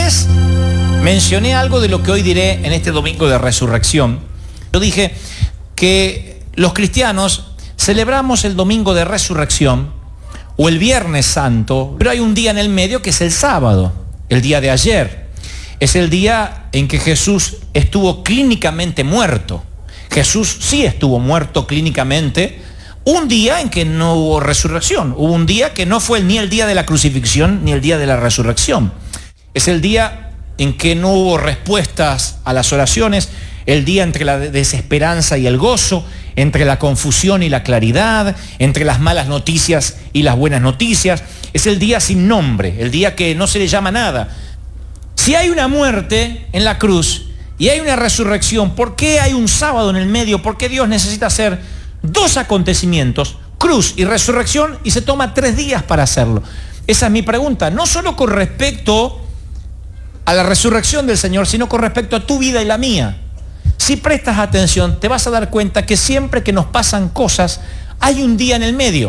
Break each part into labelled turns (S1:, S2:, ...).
S1: vez mencioné algo de lo que hoy diré en este domingo de resurrección. Yo dije que los cristianos celebramos el domingo de resurrección o el Viernes Santo, pero hay un día en el medio que es el sábado, el día de ayer. Es el día en que Jesús estuvo clínicamente muerto. Jesús sí estuvo muerto clínicamente. Un día en que no hubo resurrección. Hubo un día que no fue ni el día de la crucifixión ni el día de la resurrección. Es el día en que no hubo respuestas a las oraciones, el día entre la desesperanza y el gozo, entre la confusión y la claridad, entre las malas noticias y las buenas noticias. Es el día sin nombre, el día que no se le llama nada. Si hay una muerte en la cruz y hay una resurrección, ¿por qué hay un sábado en el medio? ¿Por qué Dios necesita hacer dos acontecimientos, cruz y resurrección, y se toma 3 días para hacerlo? Esa es mi pregunta, no solo con respecto a la resurrección del Señor, sino con respecto a tu vida y la mía. Si prestas atención, te vas a dar cuenta que siempre que nos pasan cosas, hay un día en el medio.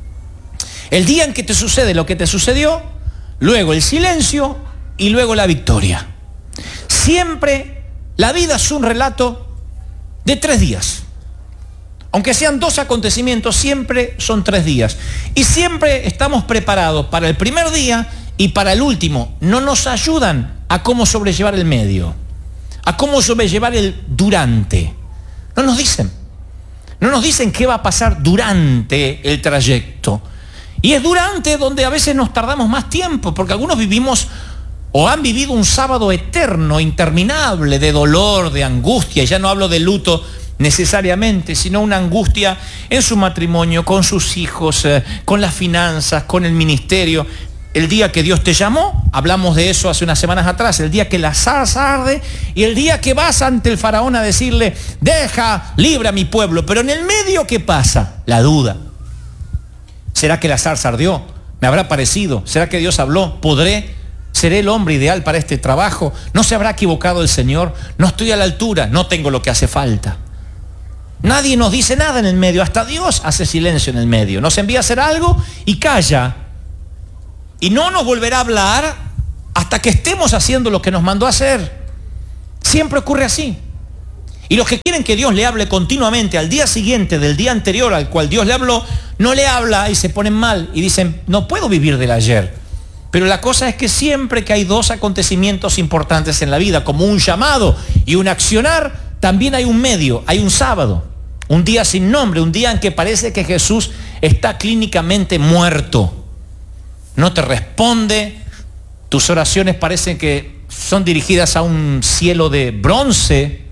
S1: El día en que te sucede lo que te sucedió, luego el silencio y luego la victoria. Siempre la vida es un relato de 3 días. Aunque sean 2 acontecimientos, siempre son 3 días. Y siempre estamos preparados para el primer día y para el último. No nos ayudan a cómo sobrellevar el medio, a cómo sobrellevar el durante. No nos dicen. No nos dicen qué va a pasar durante el trayecto. Y es durante donde a veces nos tardamos más tiempo, porque algunos vivimos o han vivido un sábado eterno, interminable, de dolor, de angustia. Y ya no hablo de luto necesariamente, sino una angustia en su matrimonio, con sus hijos, con las finanzas, con el ministerio. El día que Dios te llamó, hablamos de eso hace unas semanas atrás, el día que la zarza arde y el día que vas ante el faraón a decirle, deja libre a mi pueblo. Pero en el medio, ¿qué pasa? La duda. ¿Será que la zarza ardió? ¿Me habrá parecido? ¿Será que Dios habló? ¿Podré? ¿Seré el hombre ideal para este trabajo? ¿No se habrá equivocado el Señor? ¿No estoy a la altura? ¿No tengo lo que hace falta? Nadie nos dice nada en el medio, hasta Dios hace silencio en el medio. Nos envía a hacer algo y calla. Y no nos volverá a hablar hasta que estemos haciendo lo que nos mandó a hacer. Siempre ocurre así. Y los que quieren que Dios le hable continuamente al día siguiente del día anterior al cual Dios le habló, no le habla y se ponen mal y dicen, no puedo vivir del ayer. Pero la cosa es que siempre que hay 2 acontecimientos importantes en la vida, como un llamado y un accionar, también hay un medio, hay un sábado, un día sin nombre, un día en que parece que Jesús está clínicamente muerto. No te responde, tus oraciones parecen que son dirigidas a un cielo de bronce.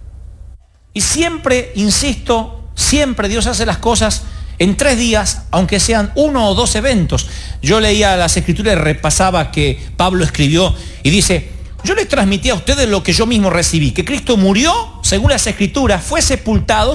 S1: Y siempre, insisto, siempre Dios hace las cosas en 3 días, aunque sean 1 o 2 eventos. Yo leía las Escrituras y repasaba que Pablo escribió y dice, yo les transmití a ustedes lo que yo mismo recibí, que Cristo murió, según las Escrituras, fue sepultado,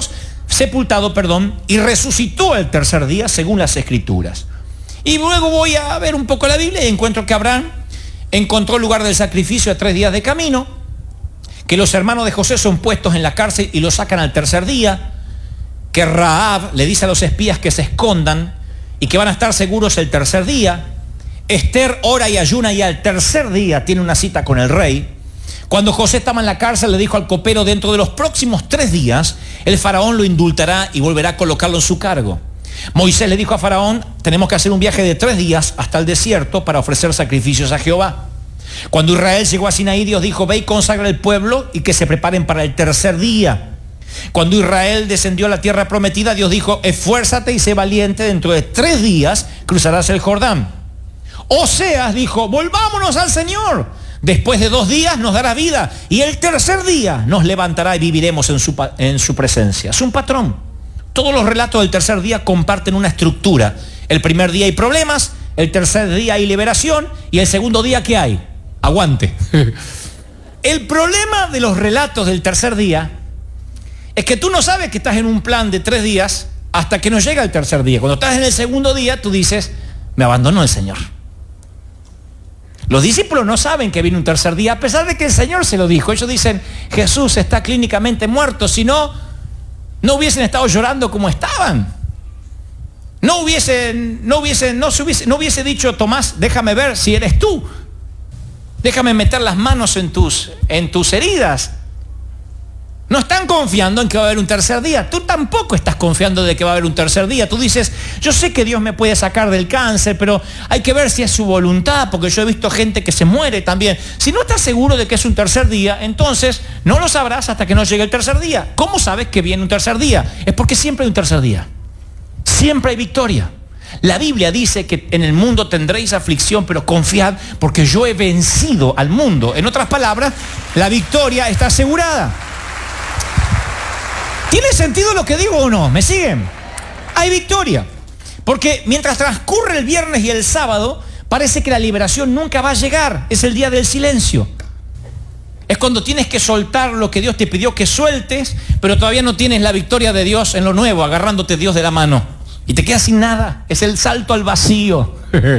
S1: y resucitó el tercer día, según las Escrituras. Y luego voy a ver un poco la Biblia y encuentro que Abraham encontró el lugar del sacrificio a 3 días de camino, que los hermanos de José son puestos en la cárcel y lo sacan al tercer día, que Rahab le dice a los espías que se escondan y que van a estar seguros el tercer día. Esther ora y ayuna y al tercer día tiene una cita con el rey. Cuando José estaba en la cárcel le dijo al copero, dentro de los próximos 3 días el faraón lo indultará y volverá a colocarlo en su cargo. Moisés le dijo a Faraón, tenemos que hacer un viaje de 3 días hasta el desierto para ofrecer sacrificios a Jehová. Cuando Israel llegó a Sinaí, Dios dijo, ve y consagra el pueblo y que se preparen para el tercer día. Cuando Israel descendió a la tierra prometida, Dios dijo, esfuérzate y sé valiente, dentro de 3 días cruzarás el Jordán. Oseas dijo, volvámonos al Señor. Después de 2 días nos dará vida y el tercer día nos levantará y viviremos en su presencia. Es un patrón. Todos los relatos del tercer día comparten una estructura. El primer día hay problemas, el tercer día hay liberación y el segundo día, ¿qué hay? Aguante. El problema de los relatos del tercer día es que tú no sabes que estás en un plan de 3 días hasta que no llega el tercer día. Cuando estás en el segundo día, tú dices, me abandonó el Señor. Los discípulos no saben que viene un tercer día, a pesar de que el Señor se lo dijo. Ellos dicen, Jesús está clínicamente muerto, si no, no hubiesen estado llorando como estaban. No hubiese dicho, Tomás, déjame ver si eres tú. Déjame meter las manos en tus heridas. No están confiando en que va a haber un tercer día. Tú tampoco estás confiando de que va a haber un tercer día. Tú dices, yo sé que Dios me puede sacar del cáncer, pero hay que ver si es su voluntad, porque yo he visto gente que se muere también. Si no estás seguro de que es un tercer día, entonces no lo sabrás hasta que no llegue el tercer día. ¿Cómo sabes que viene un tercer día? Es porque siempre hay un tercer día. Siempre hay victoria. La Biblia dice que en el mundo tendréis aflicción, pero confiad porque yo he vencido al mundo. En otras palabras, la victoria está asegurada. ¿Tiene sentido lo que digo o no? ¿Me siguen? Hay victoria. Porque mientras transcurre el viernes y el sábado, parece que la liberación nunca va a llegar. Es el día del silencio. Es cuando tienes que soltar lo que Dios te pidió que sueltes, pero todavía no tienes la victoria de Dios en lo nuevo, agarrándote Dios de la mano. Y te quedas sin nada. Es el salto al vacío.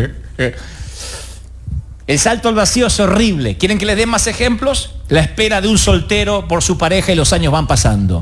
S1: El salto al vacío es horrible. ¿Quieren que les dé más ejemplos? La espera de un soltero por su pareja y los años van pasando.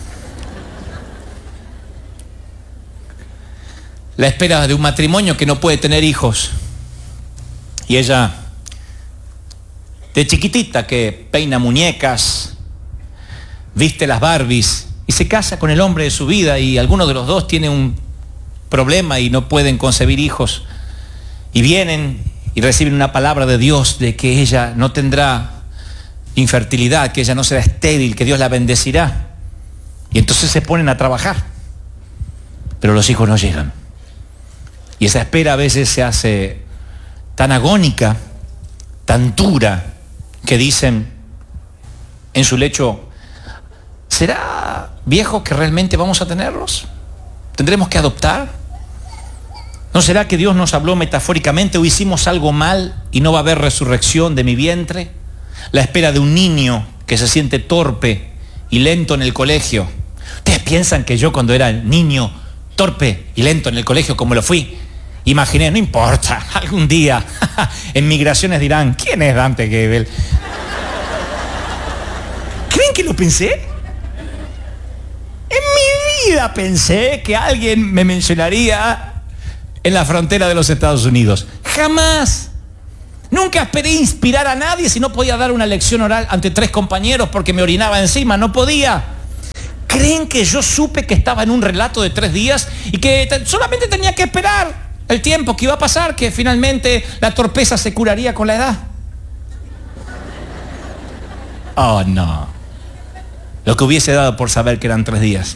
S1: La espera de un matrimonio que no puede tener hijos. Y ella, de chiquitita, que peina muñecas, viste las Barbies y se casa con el hombre de su vida, y alguno de los dos tiene un problema y no pueden concebir hijos. Y vienen y reciben una palabra de Dios de que ella no tendrá infertilidad, que ella no será estéril, que Dios la bendecirá. Y entonces se ponen a trabajar. Pero los hijos no llegan. Y esa espera a veces se hace tan agónica, tan dura, que dicen en su lecho, ¿será viejo que realmente vamos a tenerlos? ¿Tendremos que adoptar? ¿No será que Dios nos habló metafóricamente o hicimos algo mal y no va a haber resurrección de mi vientre? La espera de un niño que se siente torpe y lento en el colegio. ¿Ustedes piensan que yo cuando era niño torpe y lento en el colegio como lo fui, imaginé, no importa, algún día en migraciones dirán, ¿quién es Dante Gebel? ¿Creen que lo pensé? En mi vida pensé que alguien me mencionaría en la frontera de los Estados Unidos. Jamás. Nunca esperé inspirar a nadie si no podía dar una lección oral ante 3 compañeros porque me orinaba encima, no podía. ¿Creen que yo supe que estaba en un relato de 3 días y que solamente tenía que esperar el tiempo que iba a pasar, que finalmente la torpeza se curaría con la edad? Oh, no. Lo que hubiese dado por saber que eran 3 días.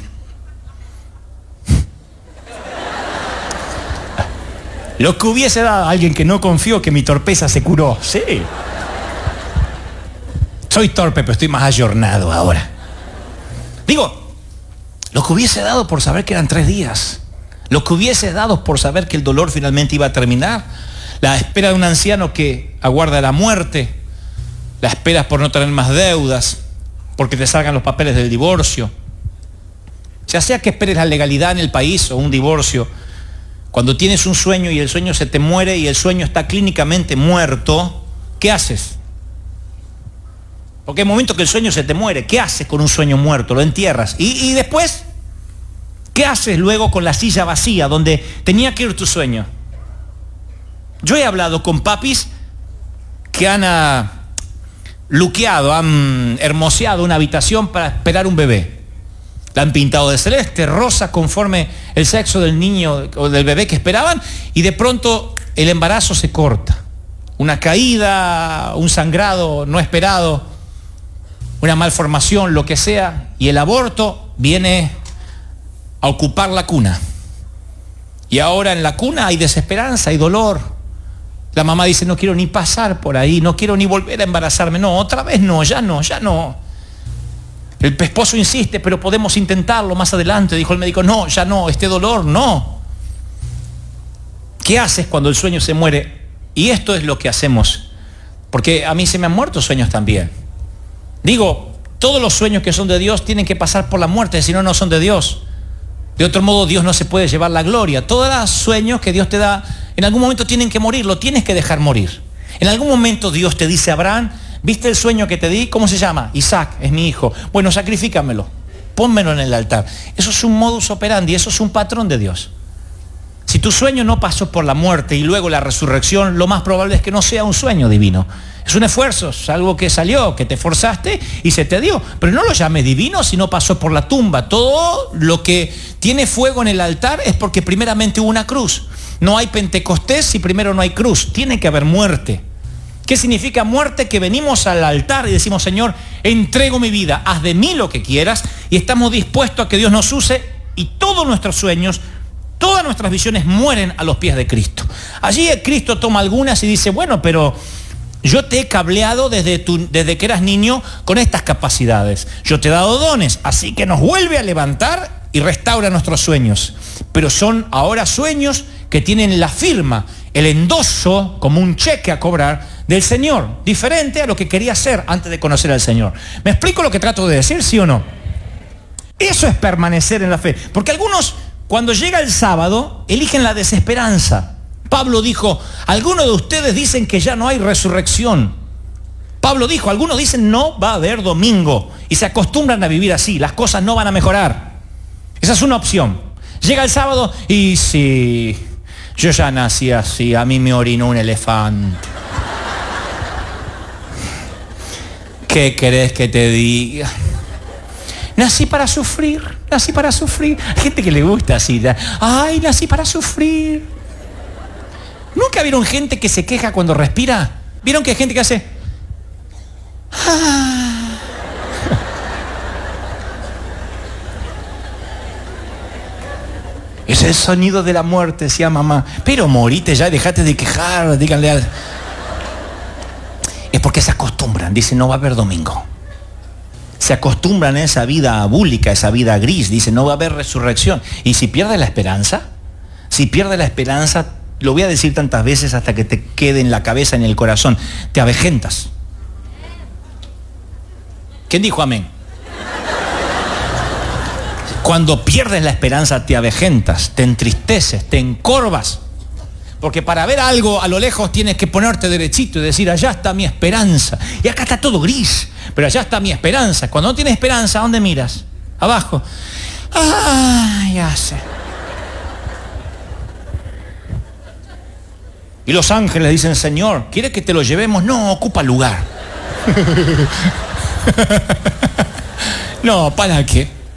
S1: Lo que hubiese dado a alguien que no confió que mi torpeza se curó. Sí. Soy torpe, pero estoy más ayornado ahora. Digo, lo que hubiese dado por saber que eran 3 días. Lo que hubiese dado por saber que el dolor finalmente iba a terminar. La espera de un anciano que aguarda la muerte. La espera por no tener más deudas, porque te salgan los papeles del divorcio. Ya sea que esperes la legalidad en el país o un divorcio, cuando tienes un sueño y el sueño se te muere y el sueño está clínicamente muerto, ¿qué haces? Porque hay momentos que el sueño se te muere. ¿Qué haces con un sueño muerto? Lo entierras. ¿Y después? ¿Qué haces luego con la silla vacía donde tenía que ir tu sueño? Yo he hablado con papis que han luqueado, han hermoseado una habitación para esperar un bebé. La han pintado de celeste, rosa, conforme el sexo del niño o del bebé que esperaban, y de pronto el embarazo se corta. Una caída, un sangrado no esperado, una malformación, lo que sea, y el aborto viene a ocupar la cuna. Y ahora en la cuna hay desesperanza, hay dolor. La mamá dice, no quiero ni pasar por ahí, no quiero ni volver a embarazarme. No, otra vez no, ya no, ya no. El esposo insiste, pero podemos intentarlo más adelante. Dijo el médico, no, ya no, este dolor, no. ¿Qué haces cuando el sueño se muere? Y esto es lo que hacemos. Porque a mí se me han muerto sueños también. Digo, todos los sueños que son de Dios tienen que pasar por la muerte, si no, no son de Dios. De otro modo, Dios no se puede llevar la gloria. Todos los sueños que Dios te da, en algún momento tienen que morir, lo tienes que dejar morir. En algún momento Dios te dice a Abraham, ¿viste el sueño que te di? ¿Cómo se llama? Isaac, es mi hijo. Bueno, sacrifícamelo, pónmelo en el altar. Eso es un modus operandi, eso es un patrón de Dios. Si tu sueño no pasó por la muerte y luego la resurrección, lo más probable es que no sea un sueño divino. Es un esfuerzo, es algo que salió, que te forzaste y se te dio. Pero no lo llames divino si no pasó por la tumba. Todo lo que tiene fuego en el altar es porque primeramente hubo una cruz. No hay Pentecostés si primero no hay cruz. Tiene que haber muerte. ¿Qué significa muerte? Que venimos al altar y decimos, Señor, entrego mi vida, haz de mí lo que quieras, y estamos dispuestos a que Dios nos use, y todos nuestros sueños, todas nuestras visiones mueren a los pies de Cristo. Allí Cristo toma algunas y dice, bueno, pero yo te he cableado desde que eras niño con estas capacidades. Yo te he dado dones, así que nos vuelve a levantar y restaura nuestros sueños. Pero son ahora sueños que tienen la firma, el endoso, como un cheque a cobrar del Señor, diferente a lo que quería hacer antes de conocer al Señor. ¿Me explico lo que trato de decir, sí o no? Eso es permanecer en la fe. Porque algunos, cuando llega el sábado, eligen la desesperanza. Pablo dijo, algunos de ustedes dicen que ya no hay resurrección. Pablo dijo, algunos dicen no va a haber domingo. Y se acostumbran a vivir así, las cosas no van a mejorar. Esa es una opción. Llega el sábado y sí, yo ya nací así, a mí me orinó un elefante. ¿Qué querés que te diga? Nací para sufrir, nací para sufrir. Hay gente que le gusta así, ay, nací para sufrir. ¿Nunca vieron gente que se queja cuando respira? ¿Vieron que hay gente que hace? Es el sonido de la muerte, decía mamá. Pero morite ya, dejate de quejar, díganle a... Es porque se acostumbran, dicen no va a haber domingo. Se acostumbran a esa vida abúlica, esa vida gris, dicen no va a haber resurrección. Y si pierde la esperanza, lo voy a decir tantas veces hasta que te quede en la cabeza, en el corazón, te avejentas. ¿Quién dijo amén? Cuando pierdes la esperanza te avejentas, te entristeces, te encorvas. Porque para ver algo a lo lejos tienes que ponerte derechito y decir, allá está mi esperanza. Y acá está todo gris, pero allá está mi esperanza. Cuando no tienes esperanza, ¿a dónde miras? Abajo. Ah, ya sé. Y los ángeles dicen, Señor, ¿quieres que te lo llevemos? No, ocupa lugar. No, ¿para qué?